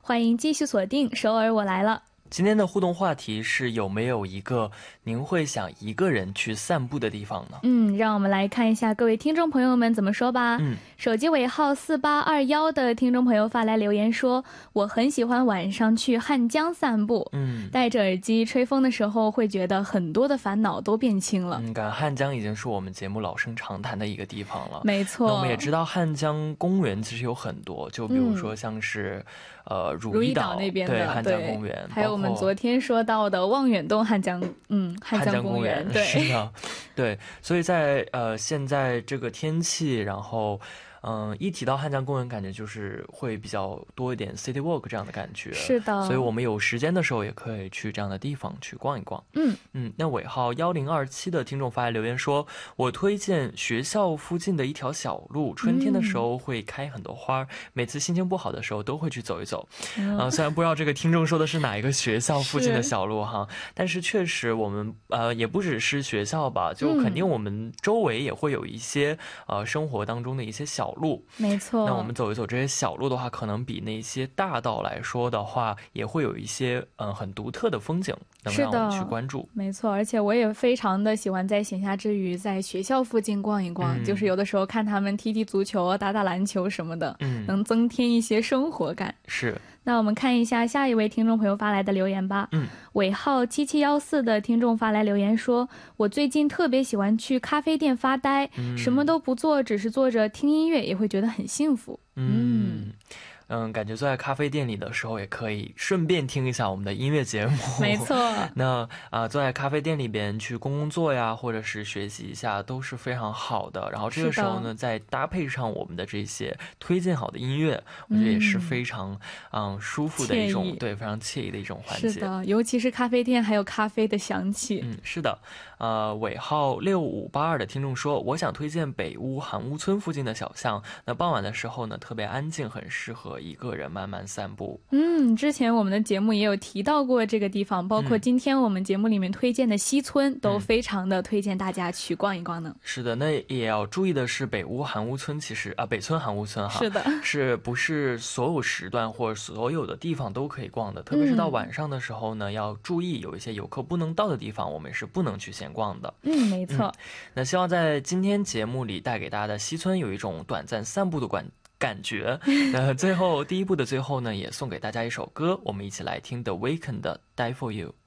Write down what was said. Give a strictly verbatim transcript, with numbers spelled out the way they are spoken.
欢迎继续锁定首尔我来了。 今天的互动话题是有没有一个您会想一个人去散步的地方呢？ 嗯，让我们来看一下各位听众朋友们怎么说吧。 嗯， 手机尾号四八二一的听众朋友发来留言说，我很喜欢晚上去汉江散步， 嗯， 戴着耳机吹风的时候会觉得很多的烦恼都变轻了。 嗯，感觉汉江已经是我们节目老生常谈的一个地方了。 没错， 那我们也知道汉江公园其实有很多，就比如说像是、嗯、呃如意岛那边的对汉江公园， 还有我们昨天说到的望远洞汉江嗯汉江公园， 公园对， 是的，对，所以在呃现在这个天气，然后嗯、呃，一提到汉江公园，感觉就是会比较多一点 city walk 这样的感觉。 是的， 所以我们有时间的时候也可以去这样的地方去逛一逛。 嗯嗯，那尾号一零二七的听众发来留言说，我推荐学校附近的一条小路，春天的时候会开很多花、嗯、每次心情不好的时候都会去走一走。嗯、呃，虽然不知道这个听众说的是哪一个学校附近的小路哈，但是确实我们呃也不只是学校吧，就肯定我们周围也会有一些、嗯、呃生活当中的一些小路。 没错， 那我们走一走这些小路的话，可能比那些大道来说的话，也会有一些嗯、呃、很独特的风景能让我们去关注。 没错，而且我也非常的喜欢在闲暇之余在学校附近逛一逛、嗯、就是有的时候看他们踢踢足球打打篮球什么的、嗯、能增添一些生活感。 是， 那我们看一下下一位听众朋友发来的留言吧。 嗯， 尾号七七一四的听众发来留言说，我最近特别喜欢去咖啡店发呆、嗯、什么都不做，只是坐着听音乐也会觉得很幸福。 嗯嗯，感觉坐在咖啡店里的时候也可以顺便听一下我们的音乐节目。 没错。 那啊、呃，坐在咖啡店里边去工工作呀，或者是学习一下都是非常好的。然后这个时候呢，再搭配上我们的这些推荐好的音乐，我觉得也是非常嗯、呃、舒服的一种，对，非常惬意的一种环节。 是的，尤其是咖啡店还有咖啡的香气。 嗯，是的。呃，尾号六五八二的听众说，我想推荐北屋韩屋村附近的小巷。那傍晚的时候呢，特别安静，很适合一个人慢慢散步。 嗯，之前我们的节目也有提到过这个地方，包括今天我们节目里面推荐的西村、嗯、都非常的推荐大家去逛一逛呢。 是的，那也要注意的是，北屋韩屋村其实啊，北村韩屋村哈， 是的， 是不是所有时段或者所有的地方都可以逛的？特别是到晚上的时候呢，嗯、要注意有一些游客不能到的地方，我们是不能去闲逛的。 嗯，没错、嗯。 那希望在今天节目里带给大家的西村有一种短暂散步的感感觉。那最后第一部的最后呢，也送给大家一首歌，我们一起来听 The Weeknd 的 Die For You。